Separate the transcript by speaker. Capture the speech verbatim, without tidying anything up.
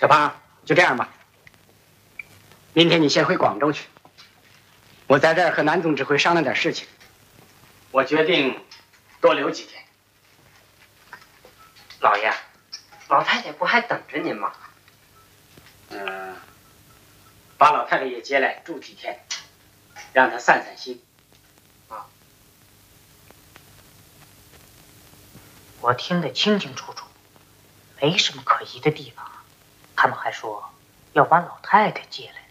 Speaker 1: 小胖，就这样吧。明天你先回广州去，我在这儿和南总指挥商量点事情。我决定多留几天。
Speaker 2: 老爷，老太太不还等着您吗？
Speaker 1: 嗯，把老太太也接来住几天，让她散散心。
Speaker 2: 啊，我听得清清楚楚，没什么可疑的地方。他们还说要把老太太接来。